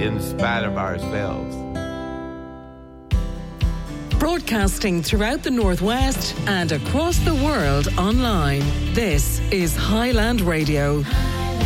in spite of ourselves. Broadcasting throughout the Northwest and across the world online. This is Highland Radio.